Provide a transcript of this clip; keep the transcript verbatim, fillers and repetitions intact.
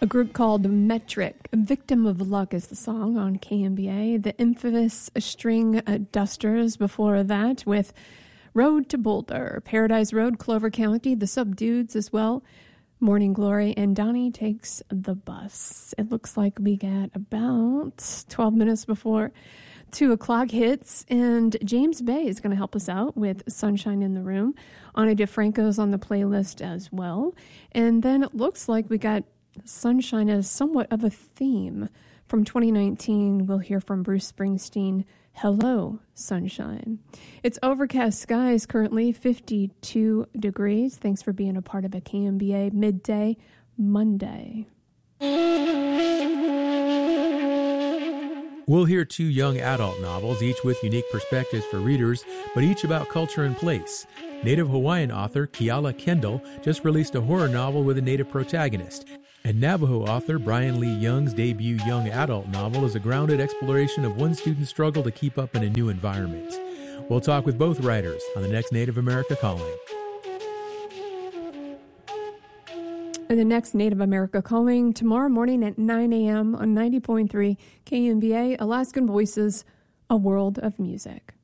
A group called Metric, Victim of Luck is the song on K M B A. The infamous String Dusters before that with Road to Boulder, Paradise Road, Clover County, the Subdudes as well, Morning Glory, and Donnie Takes the Bus. It looks like we got about twelve minutes before two o'clock hits, and James Bay is going to help us out with Sunshine in the Room. Ani DeFranco's on the playlist as well. And then it looks like we got Sunshine as somewhat of a theme. From twenty nineteen, we'll hear from Bruce Springsteen, Hello, Sunshine. It's overcast skies currently, fifty-two degrees. Thanks for being a part of a K M B A Midday Monday. We'll hear two young adult novels, each with unique perspectives for readers, but each about culture and place. Native Hawaiian author Keala Kendall just released a horror novel with a Native protagonist. And Navajo author Brian Lee Young's debut young adult novel is a grounded exploration of one student's struggle to keep up in a new environment. We'll talk with both writers on the next Native America Calling. And the next Native America Calling tomorrow morning at nine a.m. on ninety point three K M B A, Alaskan Voices, A World of Music.